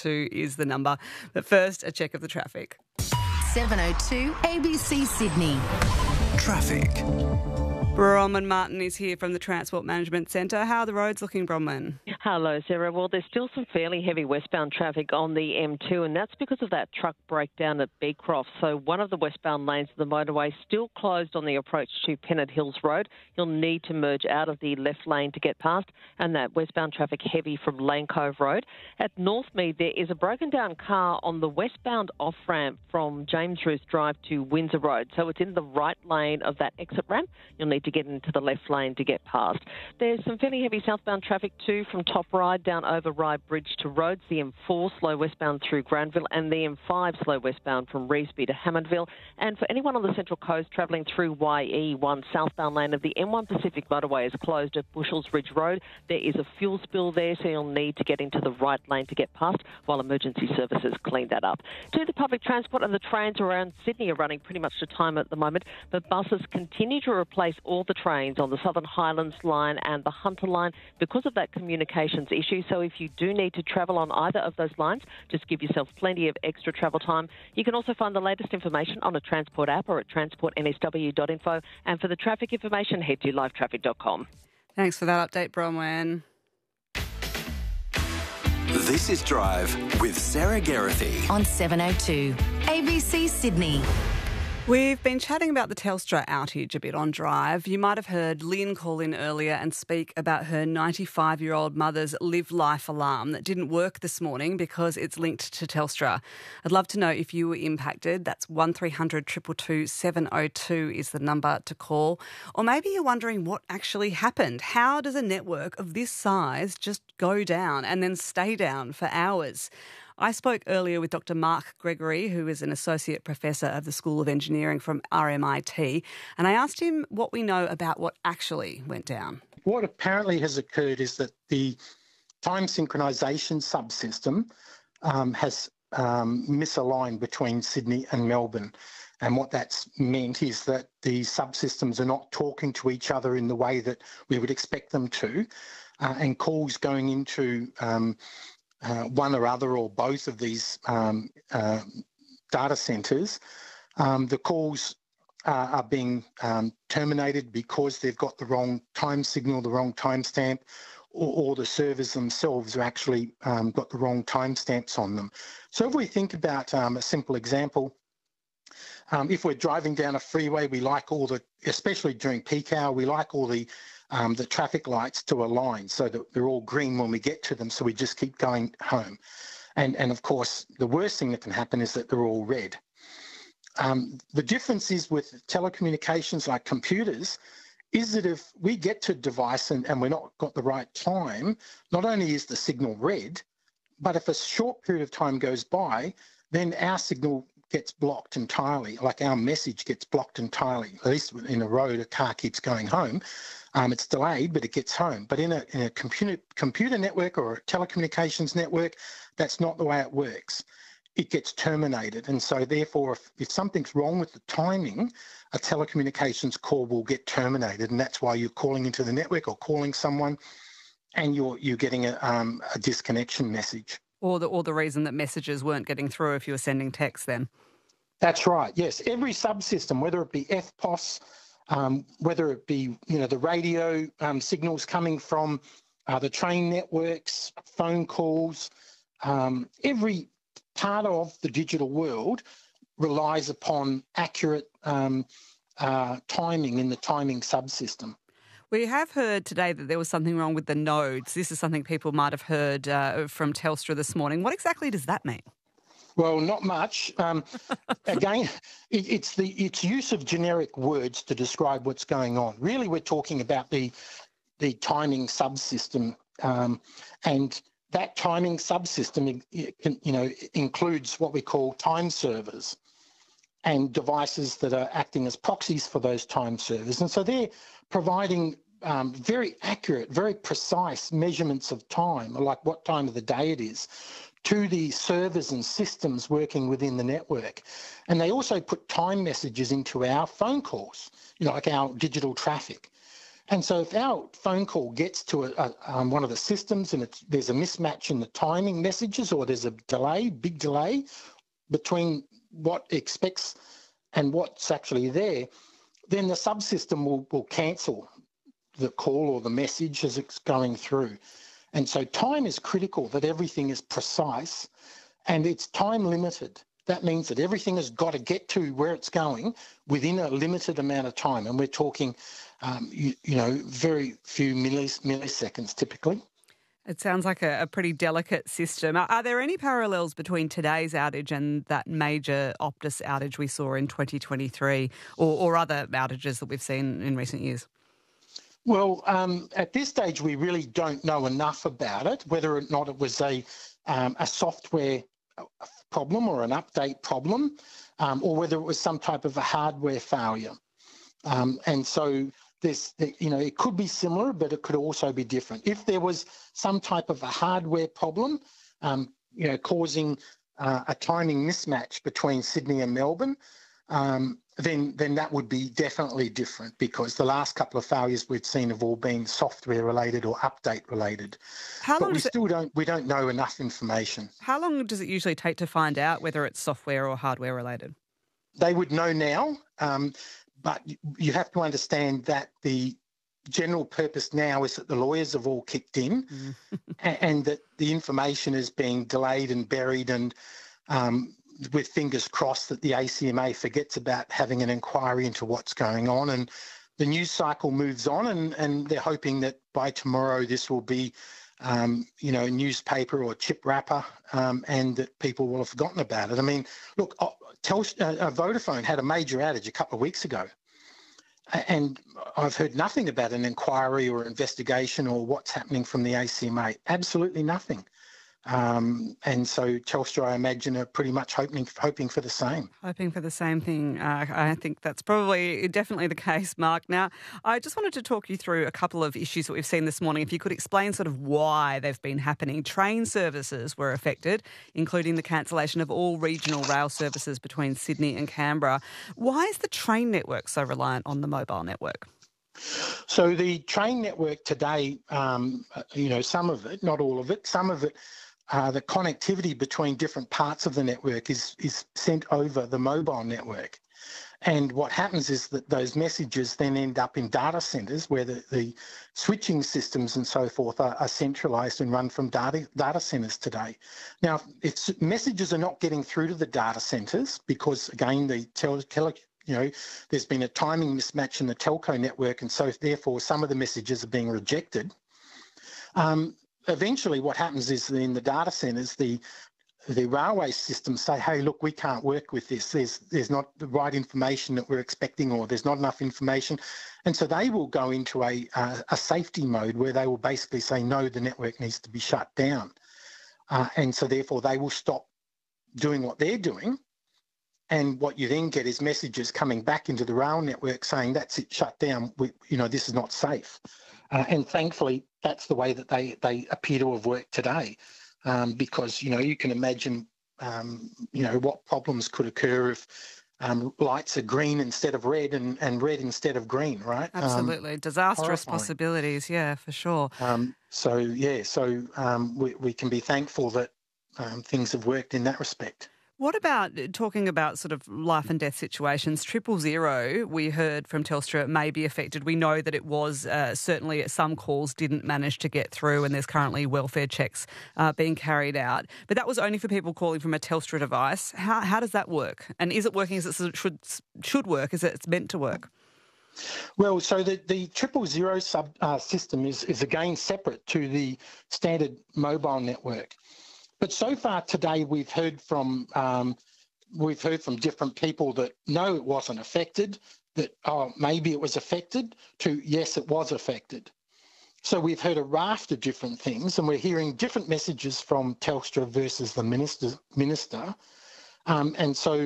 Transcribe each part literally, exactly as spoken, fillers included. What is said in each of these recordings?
two is the number. But first, a check of the traffic. seven oh two A B C Sydney. Traffic. Bronwyn Martin is here from the Transport Management Centre. How are the roads looking, Bronwyn? Hello, Sarah. Well, there's still some fairly heavy westbound traffic on the M two, and that's because of that truck breakdown at Beecroft. So one of the westbound lanes of the motorway still closed on the approach to Pennant Hills Road. You'll need to merge out of the left lane to get past, and that westbound traffic heavy from Lane Cove Road. At Northmead, there is a broken down car on the westbound off-ramp from James Ruth Drive to Windsor Road. So it's in the right lane of that exit ramp. You'll need to get into the left lane to get past. There's some fairly heavy southbound traffic too from Top Ryde down over Rye Bridge to Rhodes, the M four slow westbound through Granville, and the M five slow westbound from Revesby to Hammondville. And for anyone on the Central Coast travelling through Y E one, southbound lane of the M one Pacific motorway is closed at Bushels Ridge Road. There is a fuel spill there, so you'll need to get into the right lane to get past while emergency services clean that up. To the public transport, and the trains around Sydney are running pretty much to time at the moment, but buses continue to replace all the trains on the Southern Highlands line and the Hunter line because of that communications issue. So if you do need to travel on either of those lines, just give yourself plenty of extra travel time. You can also find the latest information on a Transport app or at transport n s w dot info. And for the traffic information, head to live traffic dot com. Thanks for that update, Bronwyn. This is Drive with Sarah Geraghty On seven oh two A B C Sydney. We've been chatting about the Telstra outage a bit on Drive. You might have heard Lynn call in earlier and speak about her ninety-five-year-old mother's Live Life alarm that didn't work this morning because it's linked to Telstra. I'd love to know if you were impacted. That's one three hundred two two two seven oh two is the number to call. Or maybe you're wondering what actually happened. How does a network of this size just go down and then stay down for hours? I spoke earlier with Doctor Mark Gregory, who is an Associate Professor of the School of Engineering from R M I T, and I asked him what we know about what actually went down. What apparently has occurred is that the time synchronisation subsystem um, has um, misaligned between Sydney and Melbourne. And what that's meant is that the subsystems are not talking to each other in the way that we would expect them to, uh, and calls going into um, Uh, one or other or both of these um, uh, data centres, um, the calls uh, are being um, terminated because they've got the wrong time signal, the wrong timestamp, or, or the servers themselves have actually um, got the wrong timestamps on them. So if we think about um, a simple example, um, if we're driving down a freeway, we like all the, especially during peak hour, we like all the Um, the traffic lights to align so that they're all green when we get to them, so we just keep going home. And, and of course, the worst thing that can happen is that they're all red. Um, the difference is with telecommunications like computers is that if we get to a device and, and we're not got the right time, not only is the signal red, but if a short period of time goes by, then our signal gets blocked entirely, like our message gets blocked entirely. At least in a road, a car keeps going home. Um, it's delayed, but it gets home. But in a, in a computer, computer network or a telecommunications network, that's not the way it works. It gets terminated. And so therefore, if, if something's wrong with the timing, a telecommunications call will get terminated. And that's why you're calling into the network or calling someone and you're, you're getting a, um, a disconnection message. Or the, or the reason that messages weren't getting through if you were sending text then. That's right, yes. Every subsystem, whether it be F P O S, um, whether it be, you know, the radio um, signals coming from uh, the train networks, phone calls, um, every part of the digital world relies upon accurate um, uh, timing in the timing subsystem. We have heard today that there was something wrong with the nodes. This is something people might have heard uh, from Telstra this morning. What exactly does that mean? Well, not much. Um, again, it, it's the it's use of generic words to describe what's going on. Really, we're talking about the the timing subsystem, um, and that timing subsystem, you know, includes what we call time servers and devices that are acting as proxies for those time servers, and so they're providing um, very accurate, very precise measurements of time, like what time of the day it is, to the servers and systems working within the network. And they also put time messages into our phone calls, you know, like our digital traffic. And so if our phone call gets to a, a, um, one of the systems and it's, there's a mismatch in the timing messages, or there's a delay, big delay between what it expects and what's actually there, then the subsystem will, will cancel the call or the message as it's going through. And so time is critical, that everything is precise and it's time limited. That means that everything has got to get to where it's going within a limited amount of time. And we're talking, um, you, you know, very few millis, milliseconds typically. It sounds like a, a pretty delicate system. Are, are there any parallels between today's outage and that major Optus outage we saw in twenty twenty-three, or, or other outages that we've seen in recent years? Well, um, at this stage, we really don't know enough about it, whether or not it was a, um, a software problem or an update problem, um, or whether it was some type of a hardware failure. Um, and so this, you know, it could be similar, but it could also be different. If there was some type of a hardware problem, um, you know, causing uh, a timing mismatch between Sydney and Melbourne, um, then then that would be definitely different, because the last couple of failures we've seen have all been software related or update related. How long but we does it, still don't we don't know enough information. How long does it usually take to find out whether it's software or hardware related? They would know now, um, but you have to understand that the general purpose now is that the lawyers have all kicked in, mm. and, and that the information is being delayed and buried, and um, with fingers crossed that the A C M A forgets about having an inquiry into what's going on, and the news cycle moves on, and, and they're hoping that by tomorrow this will be, um, you know, newspaper or chip wrapper, um, and that people will have forgotten about it. I mean, look, Telstra, uh, Vodafone had a major outage a couple of weeks ago, and I've heard nothing about an inquiry or investigation or what's happening from the A C M A. Absolutely nothing. Um, and so Telstra, I imagine, are pretty much hoping hoping for the same. Hoping for the same thing. Uh, I think that's probably definitely the case, Mark. Now, I just wanted to talk you through a couple of issues that we've seen this morning. If you could explain sort of why they've been happening. Train services were affected, including the cancellation of all regional rail services between Sydney and Canberra. Why is the train network so reliant on the mobile network? So the train network today, um, you know, some of it, not all of it, some of it, Uh, the connectivity between different parts of the network is, is sent over the mobile network. And what happens is that those messages then end up in data centres where the, the switching systems and so forth are, are centralised and run from data, data centres today. Now, if messages are not getting through to the data centres because, again, the tele, tele, you know, there's been a timing mismatch in the telco network, and so therefore some of the messages are being rejected. Um, Eventually what happens is that in the data centres, the the railway systems say, hey, look, we can't work with this. There's there's not the right information that we're expecting, or there's not enough information. And so they will go into a, uh, a safety mode where they will basically say, no, the network needs to be shut down. Uh, and so therefore they will stop doing what they're doing. And what you then get is messages coming back into the rail network saying, that's it, shut down. We, you know, this is not safe. Uh, and thankfully, that's the way that they, they appear to have worked today, um, because, you know, you can imagine, um, you know, what problems could occur if um, lights are green instead of red and, and red instead of green, right? Absolutely. Um, Disastrous horrifying. possibilities, yeah, for sure. Um, so, yeah, so um, we, we can be thankful that um, things have worked in that respect. What about talking about sort of life and death situations? Triple zero, we heard from Telstra, may be affected. We know that it was uh, certainly some calls didn't manage to get through, and there's currently welfare checks uh, being carried out. But that was only for people calling from a Telstra device. How how does that work? And is it working as it should should work, as it's meant to work? Well, so the, the triple zero sub uh, system is, is again separate to the standard mobile network. But so far today, we've heard from um, we've heard from different people that no, it wasn't affected. That oh, maybe it was affected. To yes, it was affected. So we've heard a raft of different things, and we're hearing different messages from Telstra versus the minister. Minister, um, and so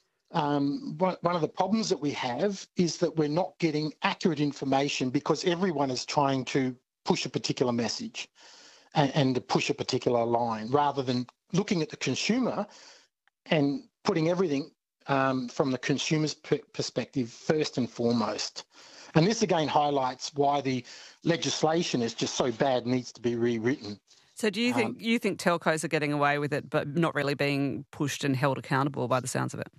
um, one, one of the problems that we have is that we're not getting accurate information because everyone is trying to push a particular message and to push a particular line, rather than looking at the consumer and putting everything um, from the consumer's perspective first and foremost. And this again highlights why the legislation is just so bad, needs to be rewritten. So do you think um, you think telcos are getting away with it, but not really being pushed and held accountable by the sounds of it?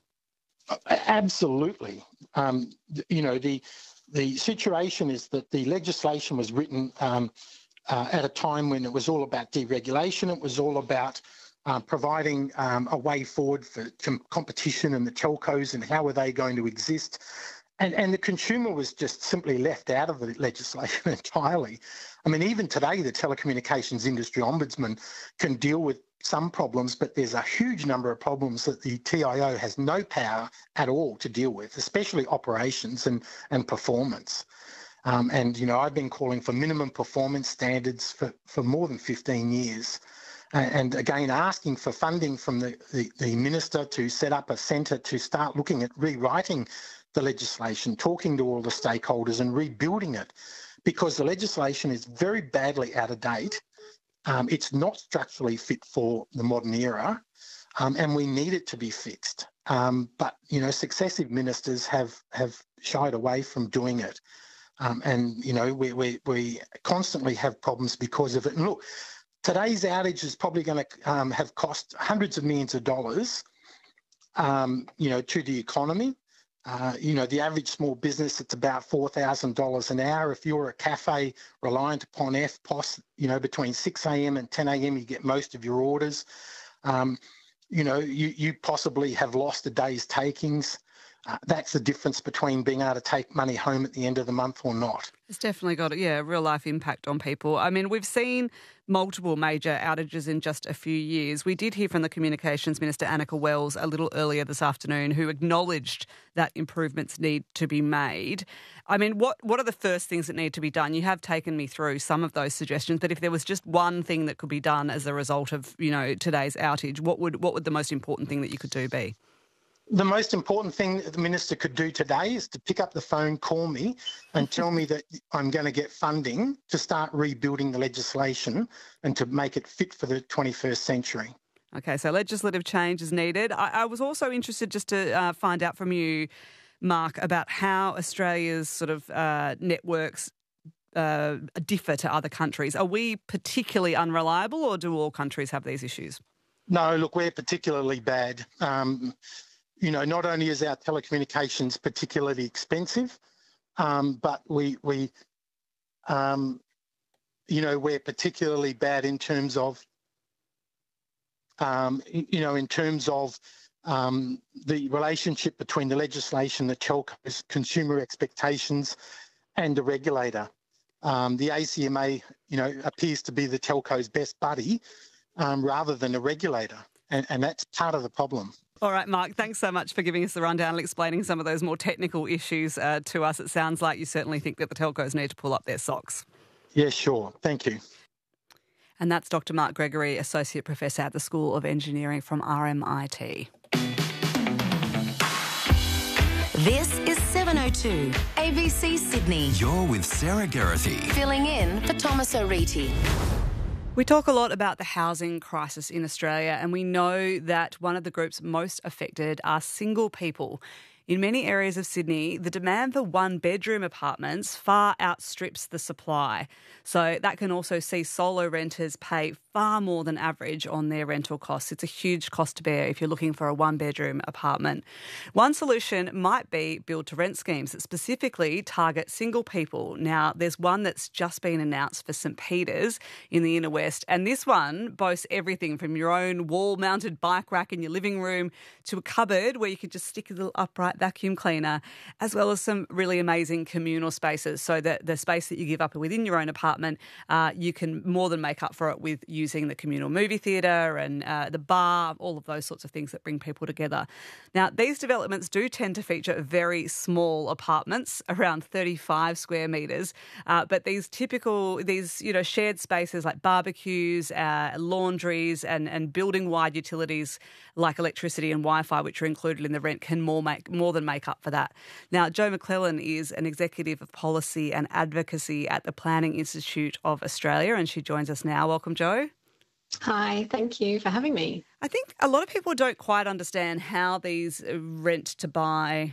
Absolutely. Um, you know, the the situation is that the legislation was written um, uh, at a time when it was all about deregulation. It was all about uh, providing um, a way forward for com- competition and the telcos and how are they going to exist. And, and the consumer was just simply left out of the legislation entirely. I mean, even today, the telecommunications industry ombudsman can deal with some problems, but there's a huge number of problems that the T I O has no power at all to deal with, especially operations and, and performance. Um, and, you know, I've been calling for minimum performance standards for, for more than fifteen years. And again, asking for funding from the, the, the minister to set up a centre to start looking at rewriting the legislation, talking to all the stakeholders and rebuilding it, because the legislation is very badly out of date. Um, it's not structurally fit for the modern era, um, and we need it to be fixed. Um, but, you know, successive ministers have, have shied away from doing it. Um, and, you know, we, we, we constantly have problems because of it. And look, today's outage is probably going to um, have cost hundreds of millions of dollars, um, you know, to the economy. Uh, you know, the average small business, it's about four thousand dollars an hour. If you're a cafe reliant upon F P O S, you know, between six a.m. and ten a.m. you get most of your orders. Um, you know, you, you possibly have lost a day's takings. Uh, that's the difference between being able to take money home at the end of the month or not. It's definitely got, yeah, a real life impact on people. I mean, we've seen multiple major outages in just a few years. We did hear from the Communications Minister, Annika Wells, a little earlier this afternoon, who acknowledged that improvements need to be made. I mean, what, what are the first things that need to be done? You have taken me through some of those suggestions, but if there was just one thing that could be done as a result of, you know, today's outage, what would what would the most important thing that you could do be? The most important thing that the minister could do today is to pick up the phone, call me and tell me that I'm going to get funding to start rebuilding the legislation and to make it fit for the twenty-first century. Okay, so legislative change is needed. I, I was also interested just to uh, find out from you, Mark, about how Australia's sort of uh, networks uh, differ to other countries. Are we particularly unreliable, or do all countries have these issues? No, look, we're particularly bad. Um, You know, not only is our telecommunications particularly expensive, um, but we, we um, you know, we're particularly bad in terms of, um, you know, in terms of um, the relationship between the legislation, the telcos, consumer expectations, and the regulator. Um, the A C M A, you know, appears to be the telco's best buddy um, rather than a regulator, and, and that's part of the problem. All right, Mark, thanks so much for giving us the rundown and explaining some of those more technical issues uh, to us. It sounds like you certainly think that the telcos need to pull up their socks. Yeah, sure. Thank you. And that's Doctor Mark Gregory, Associate Professor at the School of Engineering from R M I T. This is seven oh two A B C Sydney. You're with Sarah Geraghty. Filling in for Thomas O'Reilly. We talk a lot about the housing crisis in Australia, and we know that one of the groups most affected are single people. In many areas of Sydney, the demand for one-bedroom apartments far outstrips the supply. So that can also see solo renters pay far more than average on their rental costs. It's a huge cost to bear if you're looking for a one-bedroom apartment. One solution might be build-to-rent schemes that specifically target single people. Now, there's one that's just been announced for St Peters in the Inner West, and this one boasts everything from your own wall-mounted bike rack in your living room to a cupboard where you can just stick a little upright vacuum cleaner, as well as some really amazing communal spaces, so that the space that you give up within your own apartment, uh, you can more than make up for it with using the communal movie theatre and uh, the bar, all of those sorts of things that bring people together. Now, these developments do tend to feature very small apartments, around thirty-five square metres, uh, but these typical, these, you know, shared spaces like barbecues, uh, laundries and, and building-wide utilities like electricity and Wi-Fi, which are included in the rent, can more make more than make up for that. Now, Jo McClellan is an Executive of Policy and Advocacy at the Planning Institute of Australia, and she joins us now. Welcome, Jo. Hi, thank you for having me. I think a lot of people don't quite understand how these rent-to-buy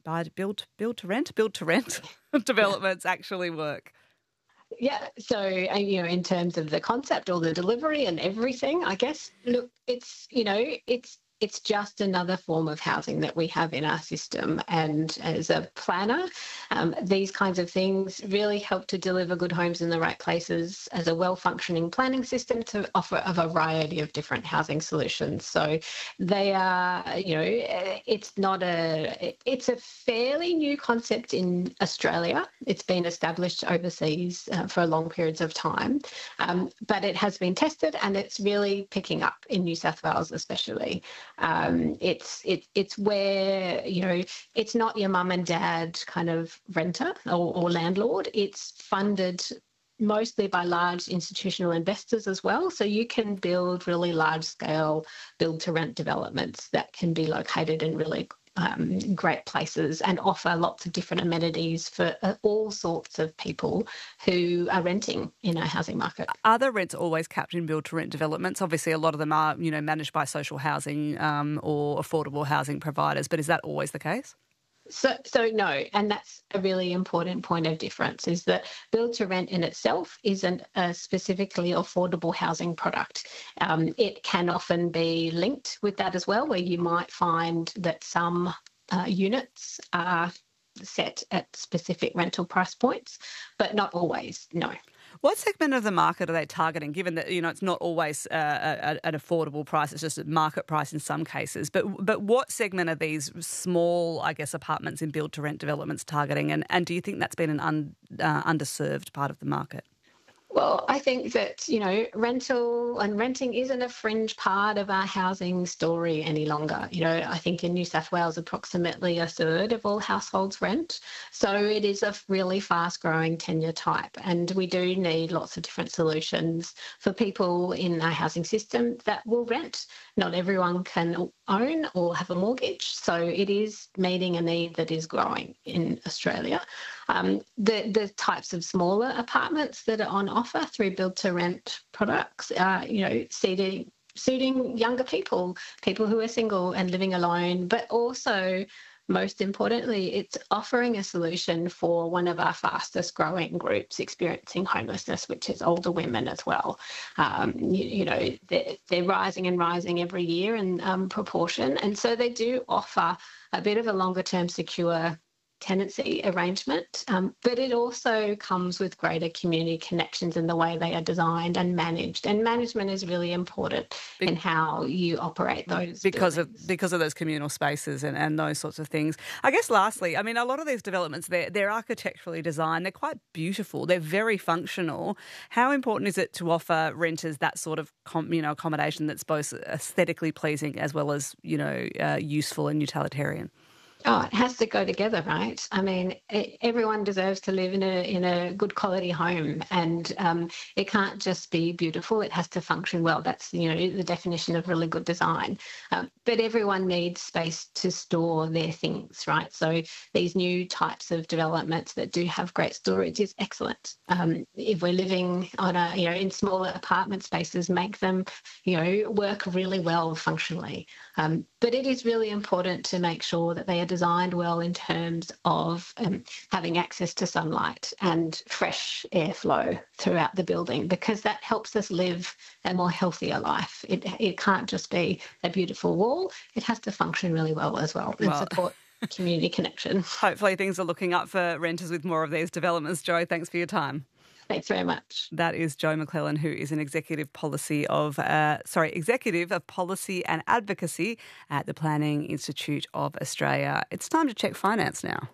buy, build, build to rent, build to rent developments actually work? Yeah, so uh, you know, in terms of the concept or the delivery and everything, I guess, look, it's, you know, it's it's just another form of housing that we have in our system. And as a planner, um, these kinds of things really help to deliver good homes in the right places as a well-functioning planning system to offer a variety of different housing solutions. So they are, you know, it's not a, it's a fairly new concept in Australia. It's been established overseas uh, for long periods of time, um, but it has been tested and it's really picking up in New South Wales especially. Um, it's it, it's where, you know, it's not your mum and dad kind of renter or, or landlord. It's funded mostly by large institutional investors as well. So you can build really large scale build to rent developments that can be located in really Um, great places and offer lots of different amenities for uh, all sorts of people who are renting in our housing market. Are the rents always capped in build-to-rent developments? Obviously, a lot of them are, you know, managed by social housing um, or affordable housing providers, but is that always the case? So, so no, and that's a really important point of difference, is that build to rent in itself isn't a specifically affordable housing product. Um, it can often be linked with that as well, where you might find that some uh, units are set at specific rental price points, but not always, no. What segment of the market are they targeting, given that, you know, it's not always uh, a, an affordable price, it's just a market price in some cases, but but what segment are these small, I guess, apartments in build-to-rent developments targeting, and, and do you think that's been an un, uh, underserved part of the market? Well, I think that, you know, rental and renting isn't a fringe part of our housing story any longer. You know, I think in New South Wales, approximately a third of all households rent. So it is a really fast growing tenure type. And we do need lots of different solutions for people in our housing system that will rent. Not everyone can own or have a mortgage. So it is meeting a need that is growing in Australia. Um, the, the types of smaller apartments that are on offer through build-to-rent products are, you know, suiting, suiting younger people, people who are single and living alone, but also, most importantly, it's offering a solution for one of our fastest growing groups experiencing homelessness, which is older women as well. Um, you, you know, they're, they're rising and rising every year in um, proportion. And so they do offer a bit of a longer term secure tenancy arrangement, um, but it also comes with greater community connections in the way they are designed and managed. And management is really important Be- in how you operate those because buildings. of because of those communal spaces and, and those sorts of things. I guess lastly, I mean, a lot of these developments, they're, they're architecturally designed, they're quite beautiful, they're very functional. How important is it to offer renters that sort of com, you know accommodation that's both aesthetically pleasing as well as, you know, uh, useful and utilitarian? Oh, it has to go together, right? I mean, it, everyone deserves to live in a in a good quality home, and um, it can't just be beautiful. It has to function well. That's, you know, the definition of really good design. Um, but everyone needs space to store their things, right? So these new types of developments that do have great storage is excellent. Um, if we're living on a, you know, in smaller apartment spaces, make them, you know, work really well functionally. Um, but it is really important to make sure that they are designed well in terms of um, having access to sunlight and fresh airflow throughout the building, because that helps us live a more healthier life. It it can't just be a beautiful wall. It has to function really well as well and well, support community connection. Hopefully things are looking up for renters with more of these developments. Jo, thanks for your time. Thanks very much. That is Jo McClellan, who is an executive policy of uh, sorry executive of policy and advocacy at the Planning Institute of Australia. It's time to check finance now.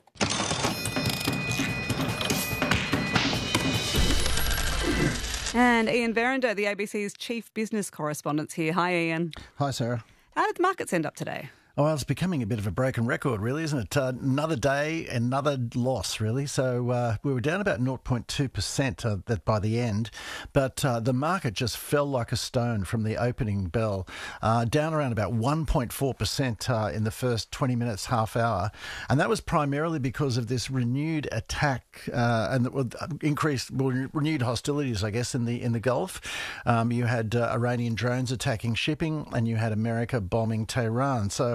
And Ian Verinder, the A B C's chief business correspondent, here. Hi, Ian. Hi, Sarah. How did the markets end up today? Oh, well, it's becoming a bit of a broken record, really, isn't it? Uh, another day, another loss, really. So uh, we were down about zero point two percent uh, by the end, but uh, the market just fell like a stone from the opening bell, uh, down around about one point four percent uh, in the first twenty minutes, half hour. And that was primarily because of this renewed attack uh, and the, increased, well, renewed hostilities, I guess, in the in the Gulf. Um, you had uh, Iranian drones attacking shipping, and you had America bombing Tehran. So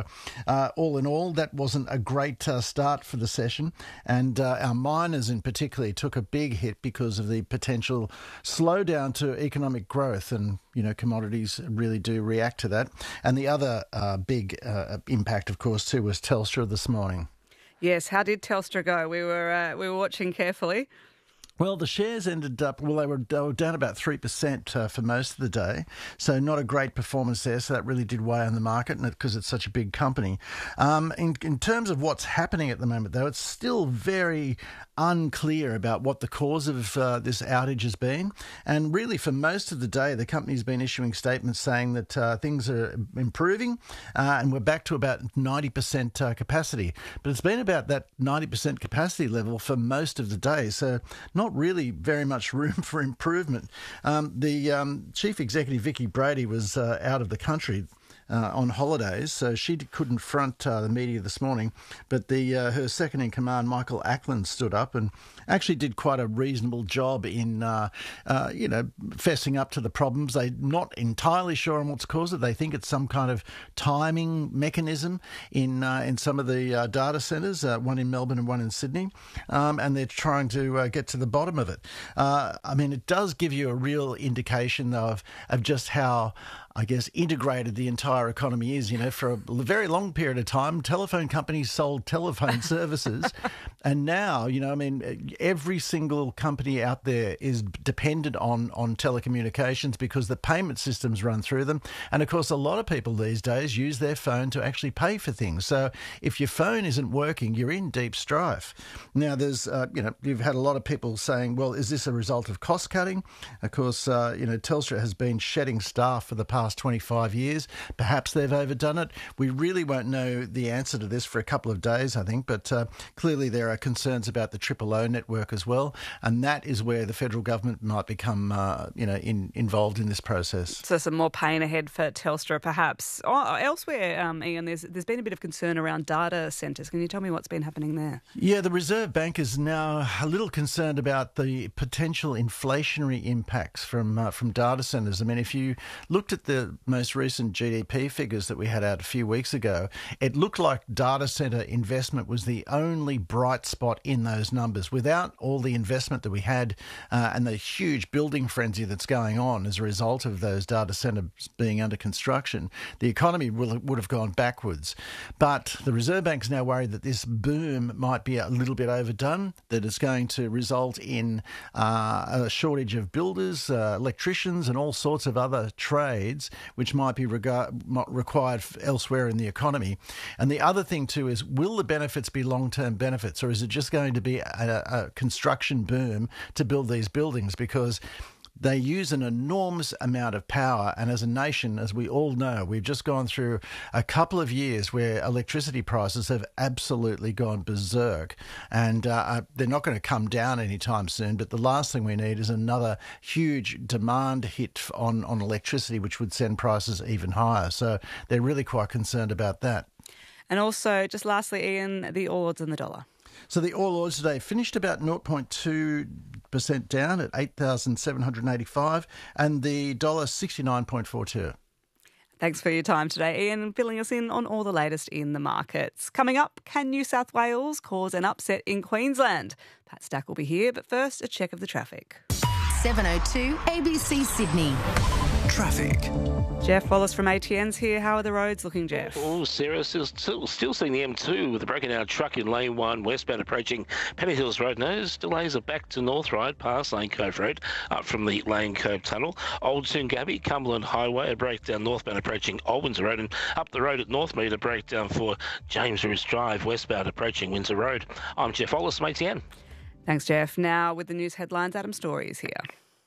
uh, all in all, that wasn't a great uh, start for the session. And uh, our miners in particular took a big hit because of the potential slowdown to economic growth. And, you know, commodities really do react to that. And the other uh, big uh, impact, of course, too, was Telstra this morning. Yes, how did Telstra go? We were uh, we were watching carefully. Well, the shares ended up, well, they were, they were down about three percent uh, for most of the day, so not a great performance there, so that really did weigh on the market because it's such a big company. Um, in, in terms of what's happening at the moment, though, it's still very unclear about what the cause of uh, this outage has been, and really for most of the day, the company's been issuing statements saying that uh, things are improving uh, and we're back to about ninety percent uh, capacity, but it's been about that ninety percent capacity level for most of the day, so not really very much room for improvement. Um, the um, chief executive, Vicki Brady, was uh, out of the country uh, on holidays, so she couldn't front uh, the media this morning. But the uh, her second in command, Michael Ackland, stood up and actually did quite a reasonable job in, uh, uh, you know, fessing up to the problems. They're not entirely sure on what's caused it. They think it's some kind of timing mechanism in uh, in some of the uh, data centres, uh, one in Melbourne and one in Sydney, um, and they're trying to uh, get to the bottom of it. Uh, I mean, it does give you a real indication, though, of, of just how, I guess, integrated the entire economy is. You know, for a very long period of time, telephone companies sold telephone services. And now, you know, I mean, every single company out there is dependent on, on telecommunications because the payment systems run through them. And, of course, a lot of people these days use their phone to actually pay for things. So if your phone isn't working, you're in deep strife. Now, there's, uh, you know, you've had a lot of people saying, well, is this a result of cost cutting? Of course, uh, you know, Telstra has been shedding staff for the past twenty-five years. Perhaps they've overdone it. We really won't know the answer to this for a couple of days, I think, but uh, clearly there are concerns about the Triple O network as well, and that is where the federal government might become, uh, you know, in, involved in this process. So some more pain ahead for Telstra, perhaps. Oh, elsewhere, um, Ian, there's there's been a bit of concern around data centres. Can you tell me what's been happening there? Yeah, the Reserve Bank is now a little concerned about the potential inflationary impacts from uh, from data centres. I mean, if you looked at the most recent G D P figures that we had out a few weeks ago, it looked like data centre investment was the only bright spot in those numbers. Without all the investment that we had uh, and the huge building frenzy that's going on as a result of those data centres being under construction, the economy will, would have gone backwards. But the Reserve Bank is now worried that this boom might be a little bit overdone, that it's going to result in uh, a shortage of builders, uh, electricians and all sorts of other trades which might be regard, required elsewhere in the economy. And the other thing too is, will the benefits be long-term benefits, or is it just going to be a, a construction boom to build these buildings? Because they use an enormous amount of power, and as a nation, as we all know, we've just gone through a couple of years where electricity prices have absolutely gone berserk, and uh, they're not going to come down anytime soon, but the last thing we need is another huge demand hit on, on electricity, which would send prices even higher. So they're really quite concerned about that. And also, just lastly, Ian, the All Ords and the dollar. So the All Ords today finished about zero point two percent down at eight thousand seven hundred eighty-five, and the dollar sixty-nine point four two. Thanks for your time today, Ian, filling us in on all the latest in the markets. Coming up, can New South Wales cause an upset in Queensland? Pat Stack will be here, but first, a check of the traffic. seven oh two A B C Sydney. Traffic. Jeff Wallace from A T N's here. How are the roads looking, Jeff? Oh, Sarah, still, still, still seeing the M two with a broken down truck in lane one, westbound approaching Penny Hills Road. Those delays are back to North Ryde, past Lane Cove Road, up from the Lane Cove Tunnel. Old Toongabbie, Cumberland Highway, a breakdown northbound approaching Old Windsor Road, and up the road at Northmead, a breakdown for James River Drive, westbound approaching Windsor Road. I'm Jeff Wallace from A T N. Thanks, Jeff. Now, with the news headlines, Adam Story is here.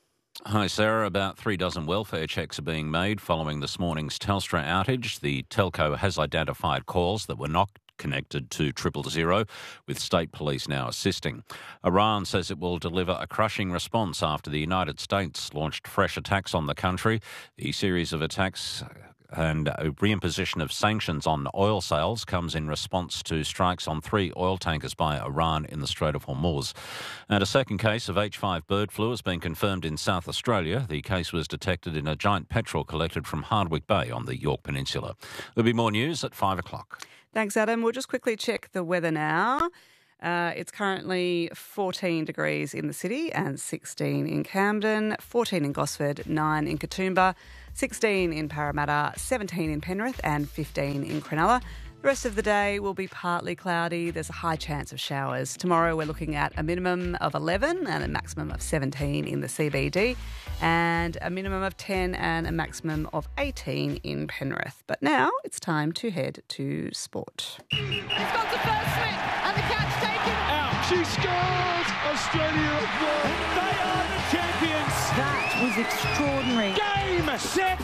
Hi, Sarah. About three dozen welfare checks are being made following this morning's Telstra outage. The telco has identified calls that were not connected to triple zero, with state police now assisting. Iran says it will deliver a crushing response after the United States launched fresh attacks on the country. The series of attacks And a reimposition of sanctions on oil sales comes in response to strikes on three oil tankers by Iran in the Strait of Hormuz. And a second case of H five bird flu has been confirmed in South Australia. The case was detected in a giant petrel collected from Hardwick Bay on the York Peninsula. There'll be more news at five o'clock. Thanks, Adam. We'll just quickly check the weather now. Uh, it's currently fourteen degrees in the city and sixteen in Camden, fourteen in Gosford, nine in Katoomba, sixteen in Parramatta, seventeen in Penrith and fifteen in Cronulla. The rest of the day will be partly cloudy. There's a high chance of showers. Tomorrow we're looking at a minimum of eleven and a maximum of seventeen in the C B D and a minimum of ten and a maximum of eighteen in Penrith. But now it's time to head to sport. He's got the first swing and the catch taken. Out. She scores! Australia have won. They are the champions. That was extraordinary. Game, set,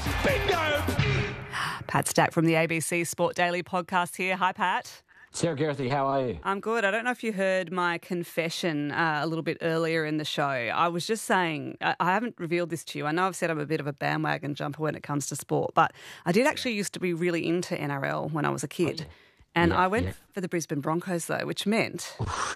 bingo! Pat Stack from the A B C Sport Daily podcast here. Hi, Pat. Sarah Gareth, how are you? I'm good. I don't know if you heard my confession uh, a little bit earlier in the show. I was just saying, I, I haven't revealed this to you. I know I've said I'm a bit of a bandwagon jumper when it comes to sport, but I did actually used to be really into N R L when I was a kid. Oh, yeah. And yeah, I went yeah. for the Brisbane Broncos, though, which meant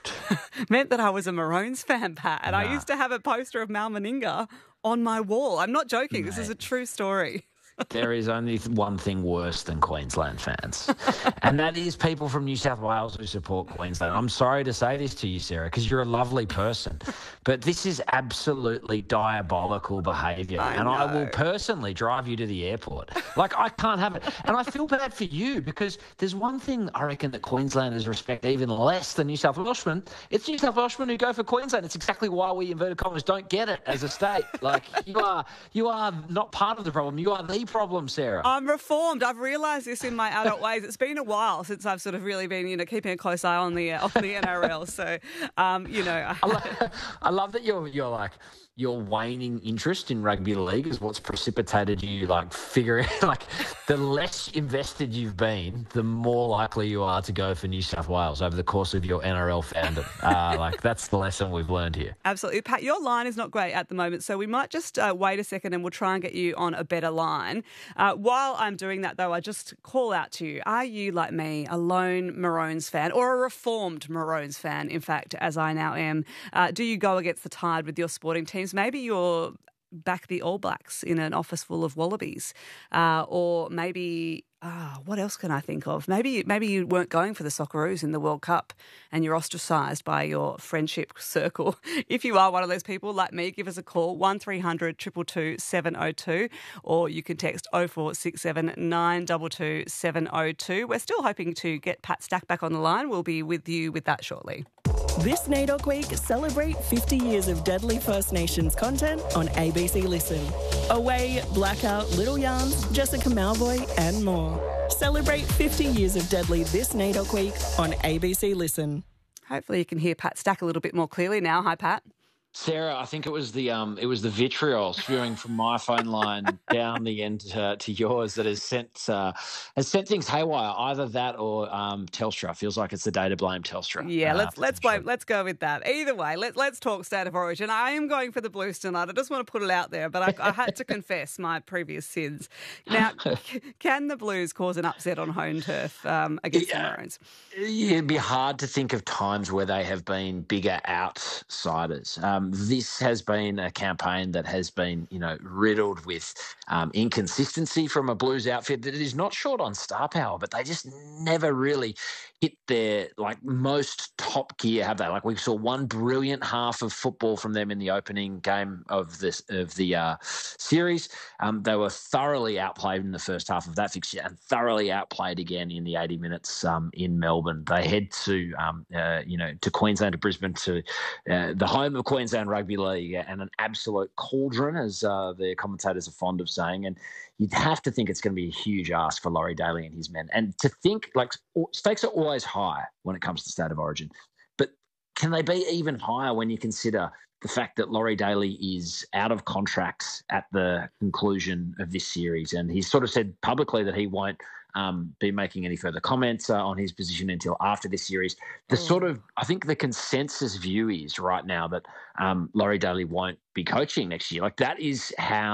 meant that I was a Maroons fan, Pat. And nah. I used to have a poster of Mal Meninga on my wall. I'm not joking. Mate. This is a true story. There is only one thing worse than Queensland fans, and that is people from New South Wales who support Queensland. I'm sorry to say this to you, Sarah, because you're a lovely person, but this is absolutely diabolical behaviour, I and know. I will personally drive you to the airport. Like, I can't have it. And I feel bad for you because there's one thing I reckon that Queenslanders respect even less than New South Welshmen. It's New South Welshmen who go for Queensland. It's exactly why we, inverted commas, don't get it as a state. Like, you are, you are not part of the problem. You are the problem, Sarah. I'm reformed. I've realised this in my adult ways. It's been a while since I've sort of really been, you know, keeping a close eye on the on the N R L. So, um, you know, I love, I love that you're you're like. Your waning interest in rugby league is what's precipitated you, like, figuring, like, the less invested you've been, the more likely you are to go for New South Wales over the course of your N R L fandom. Uh, like, that's the lesson we've learned here. Absolutely. Pat, your line is not great at the moment, so we might just uh, wait a second and we'll try and get you on a better line. Uh, while I'm doing that, though, I just call out to you, are you, like me, a lone Maroons fan or a reformed Maroons fan, in fact, as I now am? Uh, do you go against the tide with your sporting team? Maybe you're back the All Blacks in an office full of wallabies, uh, or maybe oh, what else can I think of? Maybe maybe you weren't going for the Socceroos in the World Cup and you're ostracised by your friendship circle. If you are one of those people like me, give us a call one three hundred two two two seven oh two, or you can text oh four six seven nine two two seven oh two. We're still hoping to get Pat Stack back on the line. We'll be with you with that shortly. This NAIDOC Week, celebrate fifty years of Deadly First Nations content on A B C Listen. Away, Blackout, Little Yarns, Jessica Malvoy and more. Celebrate fifty years of Deadly this NAIDOC Week on A B C Listen. Hopefully you can hear Pat Stack a little bit more clearly now. Hi, Pat. Sarah, I think it was the um, it was the vitriol spewing from my phone line down the end to, to yours that has sent uh, has sent things haywire. Either that or um, Telstra. Feels like it's the day to blame Telstra. Yeah, uh, let's let's blame, let's go with that. Either way, let let's talk State of Origin. I am going for the Blues tonight. I just want to put it out there, but I, I had to confess my previous sins. Now, can the Blues cause an upset on home turf um, against yeah, the Maroons? It'd be hard to think of times where they have been bigger outsiders. Um, This has been a campaign that has been, you know, riddled with um, inconsistency from a Blues outfit that is not short on star power, but they just never really hit their, like, most top gear, have they? Like, we saw one brilliant half of football from them in the opening game of this of the uh, series. Um, they were thoroughly outplayed in the first half of that fixture and thoroughly outplayed again in the eighty minutes um, in Melbourne. They head to, um, uh, you know, to Queensland, to Brisbane, to uh, the home of Queensland Rugby League, and an absolute cauldron, as uh, the commentators are fond of saying. And you'd have to think it's going to be a huge ask for Laurie Daly and his men. And to think, like, stakes are always high when it comes to State of Origin. But can they be even higher when you consider the fact that Laurie Daly is out of contracts at the conclusion of this series? And he's sort of said publicly that he won't Um, be making any further comments uh, on his position until after this series. The mm. sort of, I think the consensus view is right now that um, Laurie Daly won't be coaching next year. Like, that is how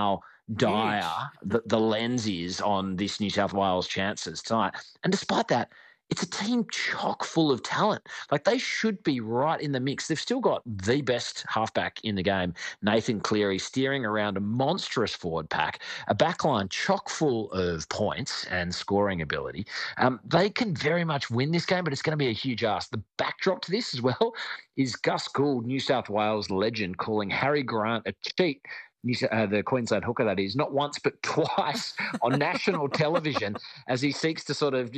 dire the, the lens is on this New South Wales chances tonight. And despite that, it's a team chock full of talent. Like, they should be right in the mix. They've still got the best halfback in the game, Nathan Cleary, steering around a monstrous forward pack, a backline chock full of points and scoring ability. Um, they can very much win this game, but it's going to be a huge ask. The backdrop to this as well is Gus Gould, New South Wales legend, calling Harry Grant a cheat. Uh, the Queensland hooker, that is, not once but twice on national television as he seeks to sort of